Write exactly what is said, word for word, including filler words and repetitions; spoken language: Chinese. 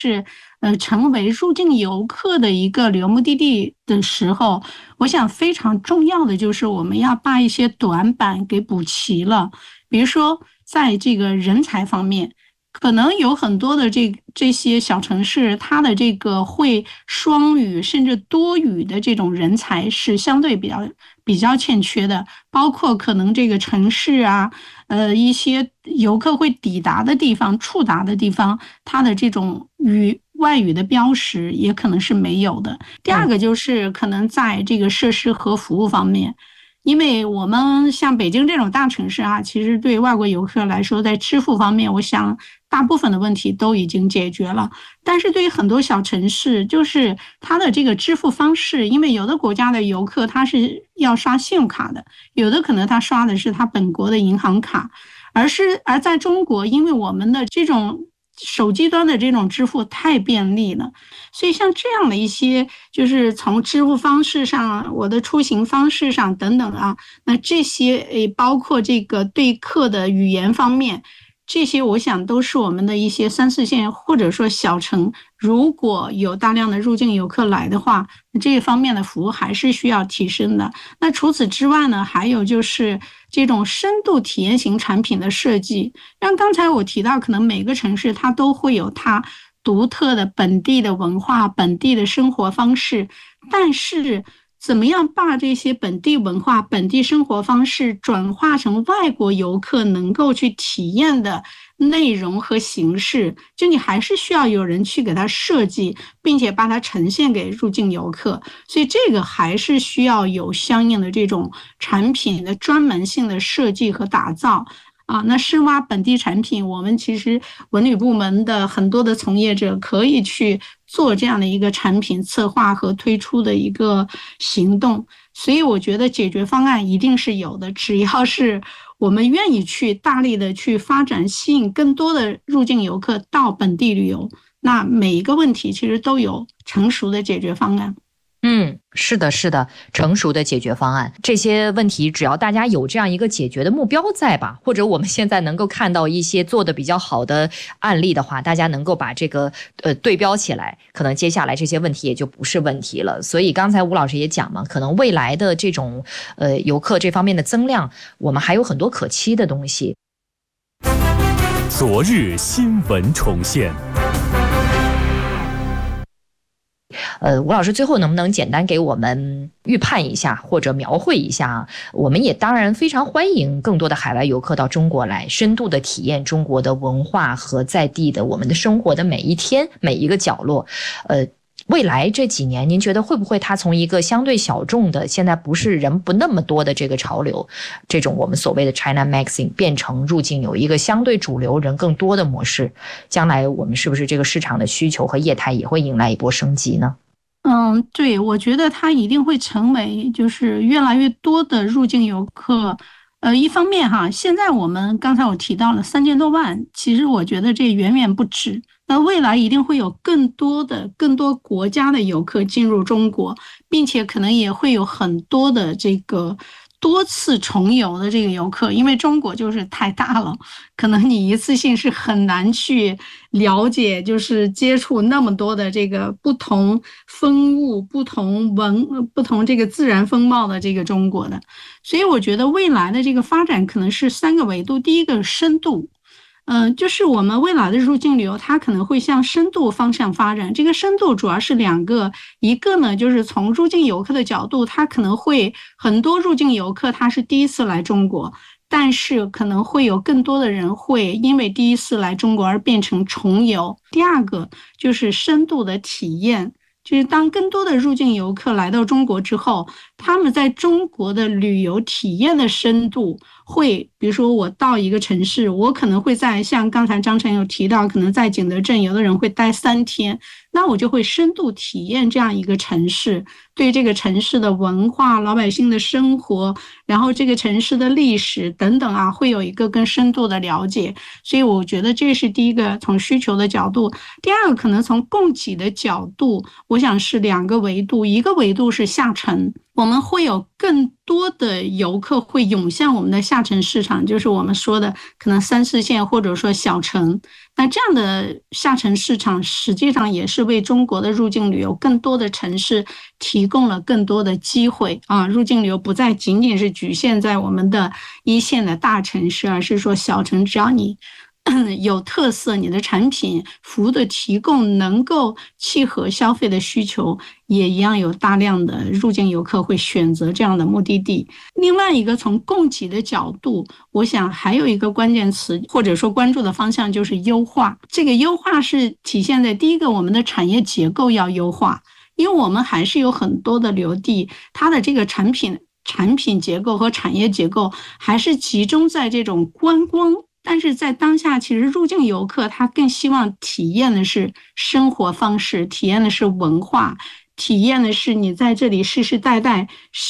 是呃成为入境游客的一个旅游目的地的时候，我想非常重要的就是我们要把一些短板给补齐了。比如说在这个人才方面，可能有很多的这这些小城市，它的这个会双语甚至多语的这种人才是相对比较比较欠缺的，包括可能这个城市啊，呃，一些游客会抵达的地方、触达的地方，它的这种语外语的标识也可能是没有的。第二个就是可能在这个设施和服务方面。因为我们像北京这种大城市啊，其实对外国游客来说，在支付方面，我想大部分的问题都已经解决了。但是对于很多小城市，就是它的这个支付方式，因为有的国家的游客他是要刷信用卡的，有的可能他刷的是他本国的银行卡，而是而在中国，因为我们的这种手机端的这种支付太便利了，所以像这样的一些，就是从支付方式上、我的出行方式上等等啊，那这些诶，包括这个对客的语言方面，这些我想都是我们的一些三四线或者说小城，如果有大量的入境游客来的话，这一方面的服务还是需要提升的。那除此之外呢，还有就是这种深度体验型产品的设计，像刚才我提到，可能每个城市它都会有它独特的本地的文化、本地的生活方式，但是怎么样把这些本地文化、本地生活方式转化成外国游客能够去体验的内容和形式，就你还是需要有人去给它设计，并且把它呈现给入境游客，所以这个还是需要有相应的这种产品的专门性的设计和打造。啊，那深挖本地产品，我们其实文旅部门的很多的从业者可以去做这样的一个产品策划和推出的一个行动，所以我觉得解决方案一定是有的，只要是我们愿意去大力的去发展，吸引更多的入境游客到本地旅游，那每一个问题其实都有成熟的解决方案。 嗯，是的，是的，成熟的解决方案，这些问题只要大家有这样一个解决的目标在吧，或者我们现在能够看到一些做的比较好的案例的话，大家能够把这个呃对标起来，可能接下来这些问题也就不是问题了。所以刚才吴老师也讲嘛，可能未来的这种呃游客这方面的增量，我们还有很多可期的东西。 昨日新闻重现。 呃，吴老师最后能不能简单给我们预判一下或者描绘一下？我们也当然非常欢迎更多的海外游客到中国来，深度的体验中国的文化和在地的我们的生活的每一天每一个角落。呃，未来这几年，您觉得会不会它从一个相对小众的，现在不是人不那么多的这个潮流，这种我们所谓的 China Maxing 变成入境有一个相对主流人更多的模式？将来我们是不是这个市场的需求和业态也会迎来一波升级呢？ 嗯，对，我觉得它一定会成为就是越来越多的入境游客。呃，一方面哈，现在我们刚才我提到了三千多万，其实我觉得这远远不止。那未来一定会有更多的、更多国家的游客进入中国，并且可能也会有很多的这个多次重游的这个游客，因为中国就是太大了，可能你一次性是很难去了解，就是接触那么多的这个不同风物、不同文、不同这个自然风貌的这个中国的，所以我觉得未来的这个发展可能是三个维度。第一个深度。嗯、呃，就是我们未来的入境旅游，它可能会向深度方向发展。这个深度主要是两个，一个呢就是从入境游客的角度，它可能会很多入境游客他是第一次来中国，但是可能会有更多的人会因为第一次来中国而变成重游。第二个就是深度的体验。就是当更多的入境游客来到中国之后，他们在中国的旅游体验的深度会，比如说我到一个城市，我可能会在像刚才张晨有提到，可能在景德镇有的人会待三天，那我就会深度体验这样一个城市，对这个城市的文化、老百姓的生活，然后这个城市的历史等等啊，会有一个更深度的了解。所以我觉得这是第一个从需求的角度。第二个可能从供给的角度，我想是两个维度，一个维度是下沉， 我们会有更多的游客会涌向我们的下沉市场，就是我们说的可能三四线或者说小城。那这样的下沉市场实际上也是为中国的入境旅游更多的城市提供了更多的机会啊！入境旅游不再仅仅是局限在我们的一线的大城市，而是说小城，只要你有特色，你的产品服务的提供能够契合消费的需求，也一样有大量的入境游客会选择这样的目的地。另外一个从供给的角度，我想还有一个关键词或者说关注的方向就是优化。这个优化是体现在第一个，我们的产业结构要优化，因为我们还是有很多的旅游地，它的这个产品产品结构和产业结构还是集中在这种观光。但是在当下，其实入境游客他更希望体验的是生活方式，体验的是文化，体验的是你在这里世世代代